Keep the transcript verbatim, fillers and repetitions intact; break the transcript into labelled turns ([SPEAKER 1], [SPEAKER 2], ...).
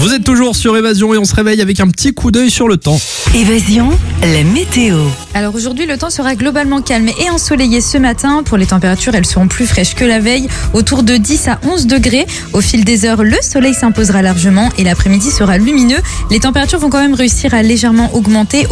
[SPEAKER 1] Vous êtes toujours sur Évasion et on se réveille avec un petit coup d'œil sur le temps.
[SPEAKER 2] Évasion, la météo.
[SPEAKER 3] Alors aujourd'hui, le temps sera globalement calme et ensoleillé ce matin. Pour les températures, elles seront plus fraîches que la veille, autour de dix à onze degrés. Au fil des heures, le soleil s'imposera largement et l'après-midi sera lumineux. Les températures vont quand même réussir à légèrement augmenter.